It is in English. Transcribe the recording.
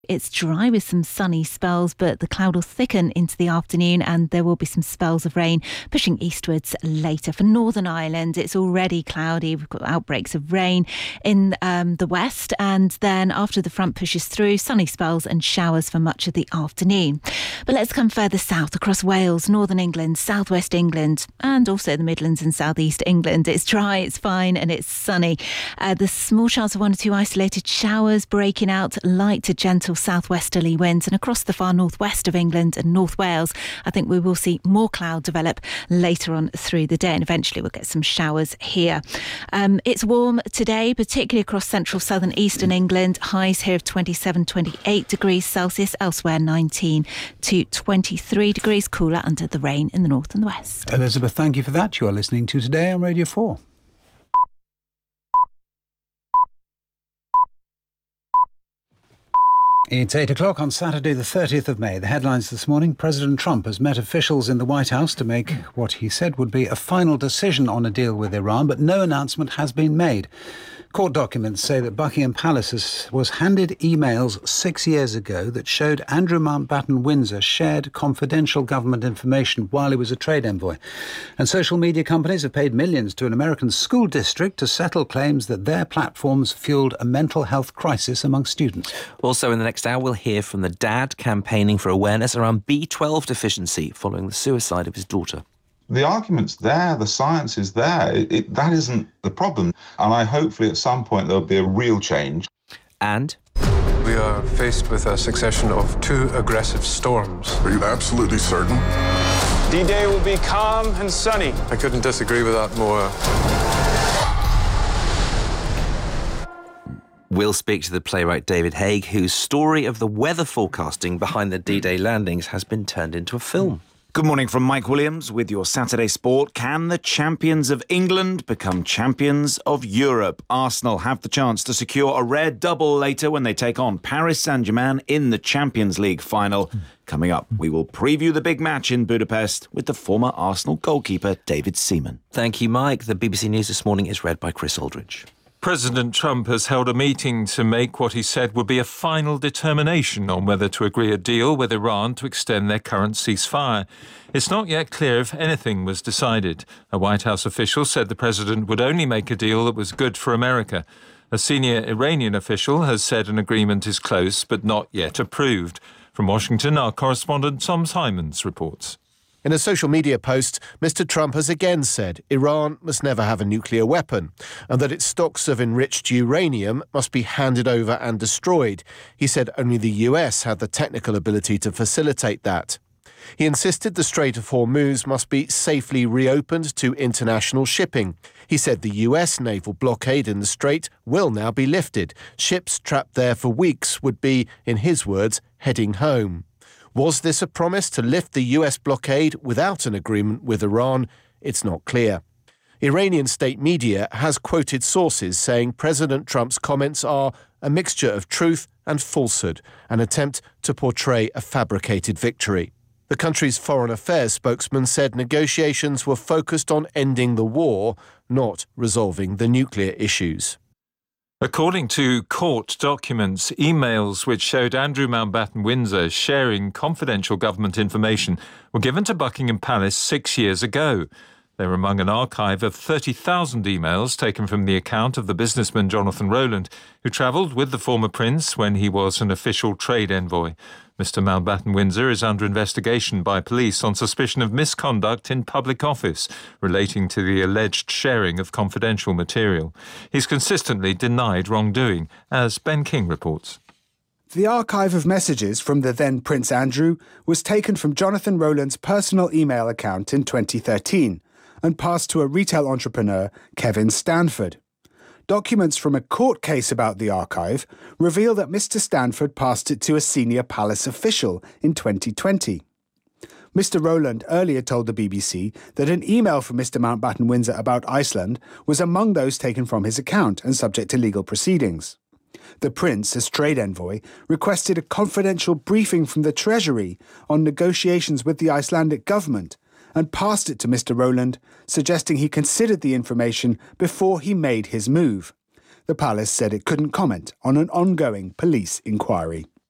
It's dry with some sunny spells, but the cloud will thicken into the afternoon and there will be some spells of rain pushing eastwards later. For Northern Ireland, it's already cloudy. We've got outbreaks of rain in the west, and then after the front pushes through, sunny spells and showers for much of the afternoon. But let's come further south across Wales, Northern England, southwest England, and also the Midlands and southeast England. It's dry, it's fine, and it's sunny. There's small chance of 1 or 2 isolated showers breaking out, light to gentle southwesterly winds, and across the far northwest of England and North Wales, I think we will see more cloud develop later on through the day, and eventually we'll get some showers here. It's warm today, particularly across central southern eastern England. Highs here of 27, 28 degrees Celsius, elsewhere 19 to 23 degrees, cooler under the rain in the north and the west. Elizabeth, thank you for that. You are listening to Today on Radio 4. It's 8 o'clock on Saturday, the 30th of May. The headlines this morning: President Trump has met officials in the White House to make what he said would be a final decision on a deal with Iran, but no announcement has been made. Court documents say that Buckingham Palace was handed emails 6 years ago that showed Andrew Mountbatten Windsor shared confidential government information while he was a trade envoy. And social media companies have paid millions to an American school district to settle claims that their platforms fueled a mental health crisis among students. Also in the next hour, we'll hear from the dad campaigning for awareness around B12 deficiency following the suicide of his daughter. The argument's there, the science is there. That isn't the problem. And hopefully at some point there'll be a real change. And we are faced with a succession of 2 aggressive storms. Are you absolutely certain? D-Day will be calm and sunny. I couldn't disagree with that more. We'll speak to the playwright David Haig, whose story of the weather forecasting behind the D-Day landings has been turned into a film. Good morning from Mike Williams with your Saturday Sport. Can the champions of England become champions of Europe? Arsenal have the chance to secure a rare double later when they take on Paris Saint-Germain in the Champions League final. Coming up, we will preview the big match in Budapest with the former Arsenal goalkeeper David Seaman. Thank you, Mike. The BBC News this morning is read by Chris Aldridge. President Trump has held a meeting to make what he said would be a final determination on whether to agree a deal with Iran to extend their current ceasefire. It's not yet clear if anything was decided. A White House official said the president would only make a deal that was good for America. A senior Iranian official has said an agreement is close but not yet approved. From Washington, our correspondent Tom Simons reports. In a social media post, Mr. Trump has again said Iran must never have a nuclear weapon and that its stocks of enriched uranium must be handed over and destroyed. He said only the US had the technical ability to facilitate that. He insisted the Strait of Hormuz must be safely reopened to international shipping. He said the US naval blockade in the strait will now be lifted. Ships trapped there for weeks would be, in his words, heading home. Was this a promise to lift the US blockade without an agreement with Iran? It's not clear. Iranian state media has quoted sources saying President Trump's comments are a mixture of truth and falsehood, an attempt to portray a fabricated victory. The country's foreign affairs spokesman said negotiations were focused on ending the war, not resolving the nuclear issues. According to court documents, emails which showed Andrew Mountbatten Windsor sharing confidential government information were given to Buckingham Palace 6 years ago. They're among an archive of 30,000 emails taken from the account of the businessman Jonathan Rowland, who travelled with the former prince when he was an official trade envoy. Mr. Mountbatten Windsor is under investigation by police on suspicion of misconduct in public office relating to the alleged sharing of confidential material. He's consistently denied wrongdoing, as Ben King reports. The archive of messages from the then Prince Andrew was taken from Jonathan Rowland's personal email account in 2013 and passed to a retail entrepreneur, Kevin Stanford. Documents from a court case about the archive reveal that Mr. Stanford passed it to a senior palace official in 2020. Mr. Rowland earlier told the BBC that an email from Mr. Mountbatten Windsor about Iceland was among those taken from his account and subject to legal proceedings. The Prince, as trade envoy, requested a confidential briefing from the Treasury on negotiations with the Icelandic government and passed it to Mr. Rowland, suggesting he considered the information before he made his move. The palace said it couldn't comment on an ongoing police inquiry.